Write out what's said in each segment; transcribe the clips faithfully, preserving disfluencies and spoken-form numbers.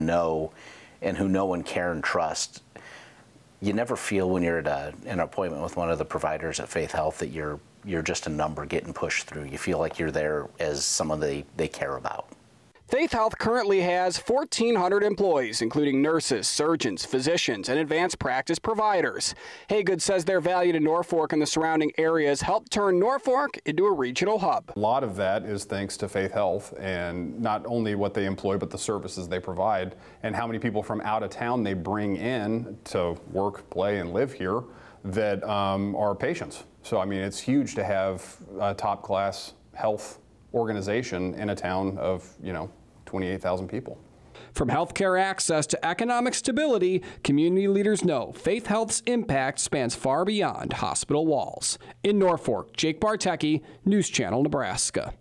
know and who know and care and trust. You never feel when you're at a, an appointment with one of the providers at Faith Health that you're you're just a number getting pushed through. You feel like you're there as someone they, they care about. Faith Health currently has fourteen hundred employees, including nurses, surgeons, physicians, and advanced practice providers. Haygood says their value to Norfolk and the surrounding areas helped turn Norfolk into a regional hub. A lot of that is thanks to Faith Health, and not only what they employ, but the services they provide, and how many people from out of town they bring in to work, play, and live here that um, are patients. So, I mean, it's huge to have a top-class health organization in a town of, you know, twenty-eight thousand people. From healthcare access to economic stability, community leaders know Faith Health's impact spans far beyond hospital walls. In Norfolk, Jake Bartecki, News Channel, Nebraska.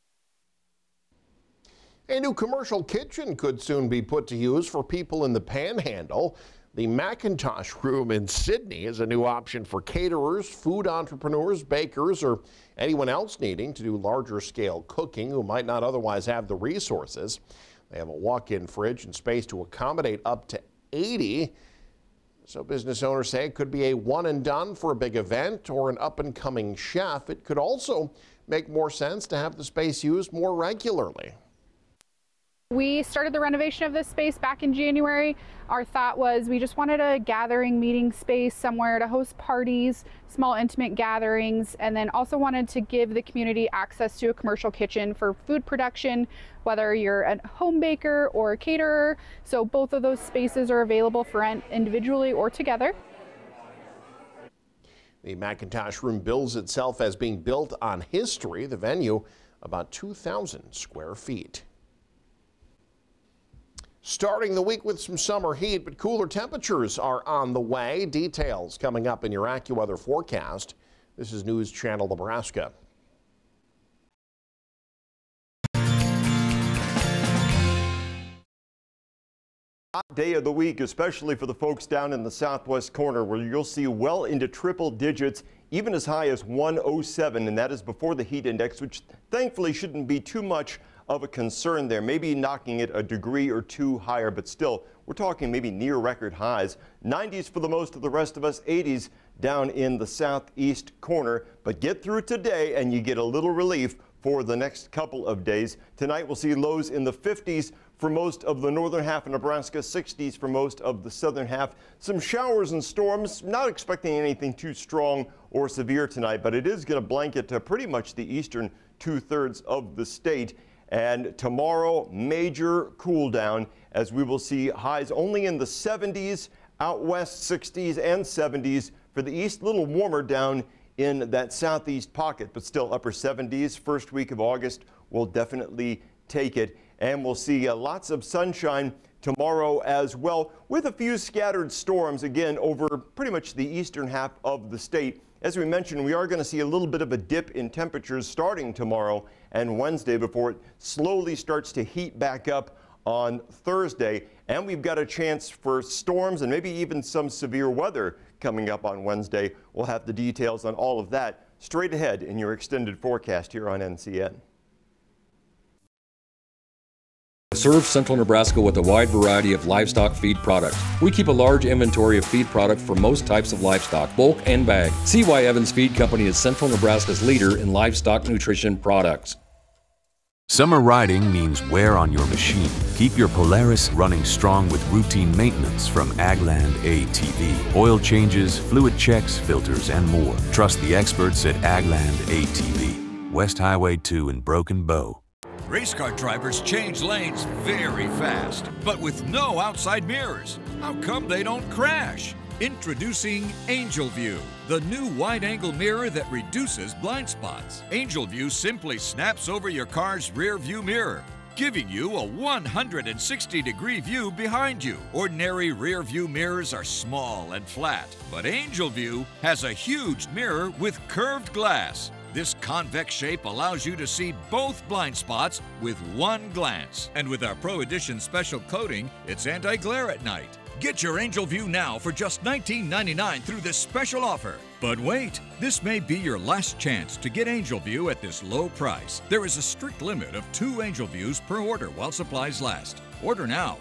A new commercial kitchen could soon be put to use for people in the Panhandle. The Macintosh Room in Sydney is a new option for caterers, food entrepreneurs, bakers, or anyone else needing to do larger scale cooking who might not otherwise have the resources. They have a walk-in fridge and space to accommodate up to eighty. So business owners say it could be a one and done for a big event or an up-and-coming chef. It could also make more sense to have the space used more regularly. We started the renovation of this space back in January. Our thought was we just wanted a gathering meeting space somewhere to host parties, small intimate gatherings, and then also wanted to give the community access to a commercial kitchen for food production, whether you're a home baker or a caterer. So both of those spaces are available for rent individually or together. The Macintosh Room bills itself as being built on history. The venue, about two thousand square feet. Starting the week with some summer heat, but cooler temperatures are on the way. Details coming up in your AccuWeather forecast. This is News Channel Nebraska. Hot day of the week, especially for the folks down in the southwest corner, where you'll see well into triple digits, even as high as one oh seven, and that is before the heat index, which thankfully shouldn't be too much of a concern there, maybe knocking it a degree or two higher, but still, we're talking maybe near record highs. nineties for the most of the rest of us, eighties down in the southeast corner, but get through today and you get a little relief for the next couple of days. Tonight we'll see lows in the fifties for most of the northern half of Nebraska, sixties for most of the southern half. Some showers and storms, not expecting anything too strong or severe tonight, but it is going to blanket to pretty much the eastern two-thirds of the state. And tomorrow, major cool down as we will see highs only in the seventies, out west sixties and seventies. For the east, a little warmer down in that southeast pocket, but still upper seventies. First week of August will definitely take it. And we'll see uh, lots of sunshine tomorrow as well, with a few scattered storms again over pretty much the eastern half of the state. As we mentioned, we are going to see a little bit of a dip in temperatures starting tomorrow and Wednesday before it slowly starts to heat back up on Thursday. And we've got a chance for storms and maybe even some severe weather coming up on Wednesday. We'll have the details on all of that straight ahead in your extended forecast here on N C N. Serve Central Nebraska with a wide variety of livestock feed products. We keep a large inventory of feed product for most types of livestock, bulk and bag. C Y Evans Feed Company is Central Nebraska's leader in livestock nutrition products. Summer riding means wear on your machine. Keep your Polaris running strong with routine maintenance from Agland A T V. Oil changes, fluid checks, filters, and more. Trust the experts at Agland A T V. West Highway two in Broken Bow. Race car drivers change lanes very fast, but with no outside mirrors. How come they don't crash? Introducing Angel View, the new wide-angle mirror that reduces blind spots. Angel View simply snaps over your car's rear view mirror, giving you a one hundred sixty degree view behind you. Ordinary rear view mirrors are small and flat, but Angel View has a huge mirror with curved glass. This convex shape allows you to see both blind spots with one glance. And with our Pro Edition special coating, it's anti-glare at night. Get your Angel View now for just nineteen ninety-nine through this special offer. But wait, this may be your last chance to get Angel View at this low price. There is a strict limit of two Angel Views per order while supplies last. Order now